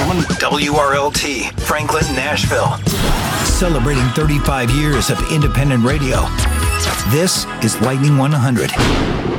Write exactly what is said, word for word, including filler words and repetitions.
gentlemen, W R L T, Franklin, Nashville. Celebrating thirty-five years of independent radio. This is Lightning one hundred.